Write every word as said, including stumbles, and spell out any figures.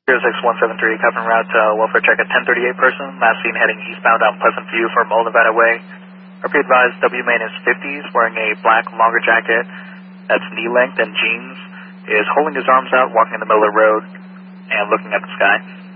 zero six one seven three, covering route uh, welfare check at ten thirty-eight person, last seen heading eastbound on Pleasant View from Old Nevada Way. R P advised W main is fifties, wearing a black longer jacket that's knee length and jeans, is holding his arms out, walking in the middle of the road, and looking at the sky.